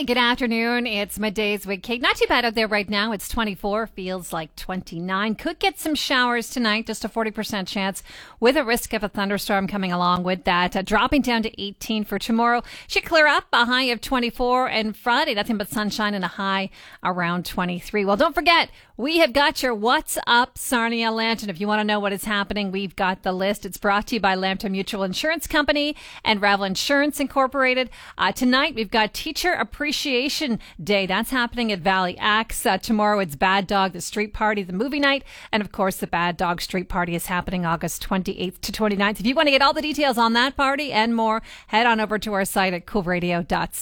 Hey, good afternoon. It's Middays with Kate. Not too bad out there right now. It's 24, feels like 29. Could get some showers tonight, just a 40% chance with a risk of a thunderstorm coming along with that. Dropping down to 18 for tomorrow. Should clear up, a high of 24, and Friday, nothing but sunshine and a high around 23. Well, don't forget, we have got your What's Up Sarnia Lantern. If you want to know what is happening, we've got the list. It's brought to you by Lambton Mutual Insurance Company and Ravel Insurance Incorporated. Tonight, we've got Teacher Appreciation Day. That's happening at Valley Axe. Tomorrow, it's Bad Dog, the Street Party, the movie night. And, of course, the Bad Dog Street Party is happening August 28th to 29th. If you want to get all the details on that party and more, head on over to our site at coolradio.ca.